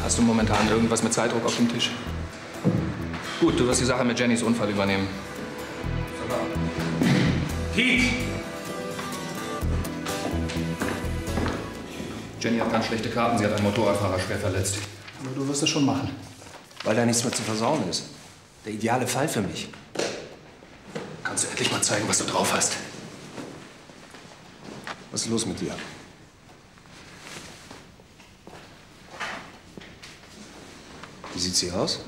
Hast du momentan irgendwas mit Zeitdruck auf dem Tisch? Gut, du wirst die Sache mit Jennys Unfall übernehmen. Pete! Jenny hat ganz schlechte Karten. Sie hat einen Motorradfahrer schwer verletzt. Aber du wirst es schon machen. Weil da nichts mehr zu versauen ist. Der ideale Fall für mich. Kannst du endlich mal zeigen, was du drauf hast? Was ist los mit dir? Wie sieht sie aus?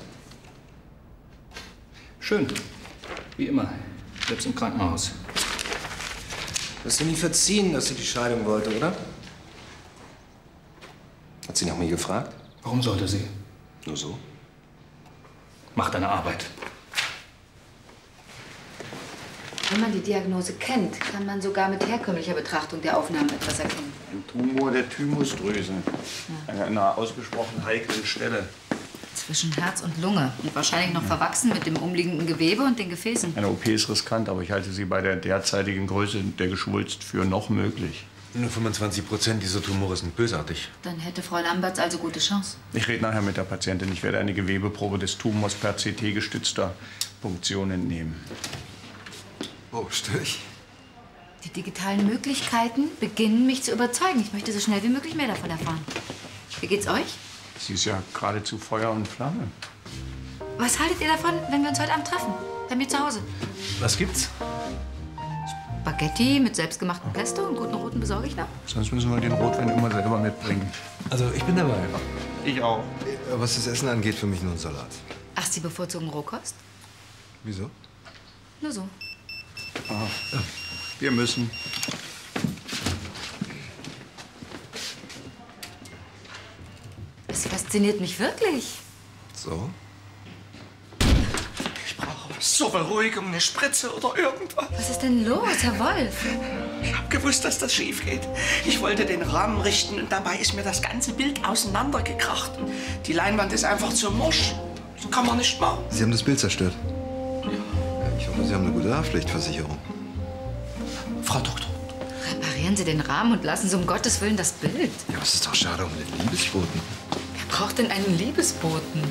Schön. Wie immer. Selbst im Krankenhaus. Du hast dir nie verziehen, dass sie die Scheidung wollte, oder? Hat sie nach mir gefragt? Warum sollte sie? Nur so? Mach deine Arbeit. Wenn man die Diagnose kennt, kann man sogar mit herkömmlicher Betrachtung der Aufnahmen etwas erkennen. Ein Tumor der Thymusdrüse. An einer ausgesprochen heiklen Stelle. Zwischen Herz und Lunge. Und wahrscheinlich noch verwachsen mit dem umliegenden Gewebe und den Gefäßen. Eine OP ist riskant, aber ich halte sie bei der derzeitigen Größe der Geschwulst für noch möglich. Nur 25% dieser Tumore sind bösartig. Dann hätte Frau Lamberts also gute Chance. Ich rede nachher mit der Patientin. Ich werde eine Gewebeprobe des Tumors per CT-gestützter Punktion entnehmen. Oh, störe ich? Die digitalen Möglichkeiten beginnen mich zu überzeugen. Ich möchte so schnell wie möglich mehr davon erfahren. Wie geht's euch? Sie ist ja geradezu Feuer und Flamme. Was haltet ihr davon, wenn wir uns heute Abend treffen? Bei mir zu Hause. Was gibt's? Spaghetti mit selbstgemachtem Pesto und guten Roten besorge ich noch. Sonst müssen wir den Rotwein immer selber mitbringen. Also, ich bin dabei. Ich auch. Was das Essen angeht, für mich nur ein Salat. Ach, Sie bevorzugen Rohkost? Wieso? Nur so. Wir müssen. Es fasziniert mich wirklich. So? Ich brauche zur Beruhigung eine Spritze oder irgendwas. Was ist denn los, Herr Wolf? Ich hab gewusst, dass das schief geht. Ich wollte den Rahmen richten und dabei ist mir das ganze Bild auseinandergekracht. Die Leinwand ist einfach zu morsch. Das kann man nicht machen. Sie haben das Bild zerstört? Ja. Ich hoffe, Sie haben eine gute Haftpflichtversicherung. Frau Doktor. Reparieren Sie den Rahmen und lassen Sie um Gottes Willen das Bild. Ja, es ist doch schade um den Liebesboten. Wer braucht denn einen Liebesboten?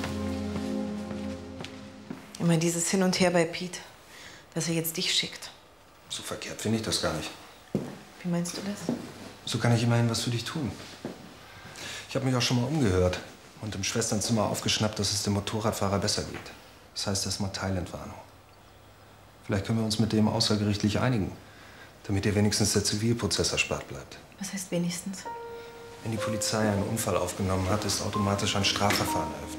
Immer dieses Hin und Her bei Pete, dass er jetzt dich schickt. So verkehrt finde ich das gar nicht. Wie meinst du das? So kann ich immerhin was für dich tun. Ich habe mich auch schon mal umgehört und im Schwesternzimmer aufgeschnappt, dass es dem Motorradfahrer besser geht. Das heißt erstmal Teilentwarnung. Vielleicht können wir uns mit dem außergerichtlich einigen, damit dir wenigstens der Zivilprozess erspart bleibt. Was heißt wenigstens? Wenn die Polizei einen Unfall aufgenommen hat, ist automatisch ein Strafverfahren eröffnet.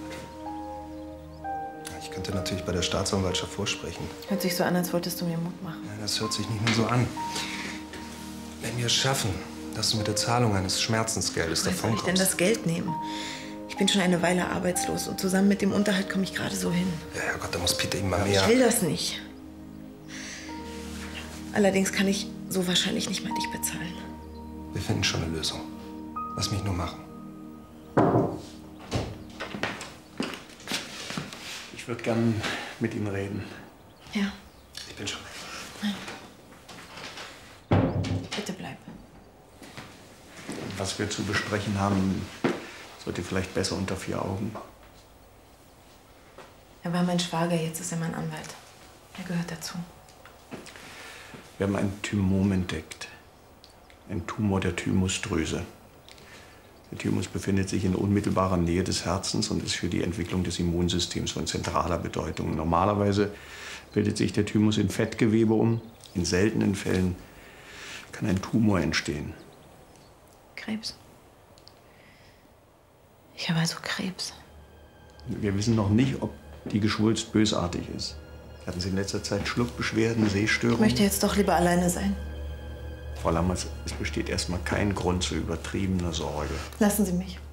Ich könnte natürlich bei der Staatsanwaltschaft vorsprechen. Hört sich so an, als wolltest du mir Mut machen. Ja, das hört sich nicht nur so an. Wenn wir es schaffen, dass du mit der Zahlung eines Schmerzensgeldes Woher soll ich denn davonkommst. das Geld nehmen? Ich bin schon eine Weile arbeitslos und zusammen mit dem Unterhalt komme ich gerade so hin. Ja, Herrgott, da muss Peter eben mal mehr. Ich will das nicht. Allerdings kann ich so wahrscheinlich nicht mal dich bezahlen. Wir finden schon eine Lösung. Lass mich nur machen. Ich würde gern mit Ihnen reden. Ja, Ich bin schon weg. bitte bleib. Was wir zu besprechen haben, sollte vielleicht besser unter vier Augen. Er war mein Schwager, jetzt ist er mein Anwalt. Er gehört dazu. Wir haben ein Thymom entdeckt. Ein Tumor der Thymusdrüse. Der Thymus befindet sich in unmittelbarer Nähe des Herzens und ist für die Entwicklung des Immunsystems von zentraler Bedeutung. Normalerweise bildet sich der Thymus in Fettgewebe um. In seltenen Fällen kann ein Tumor entstehen. Krebs. Ich habe also Krebs. Wir wissen noch nicht, ob die Geschwulst bösartig ist. Hatten Sie in letzter Zeit Schluckbeschwerden, Ich Sehstörungen? möchte jetzt doch lieber alleine sein. Frau Lammerts, es besteht erstmal kein Grund zu übertriebener Sorge. Lassen Sie mich.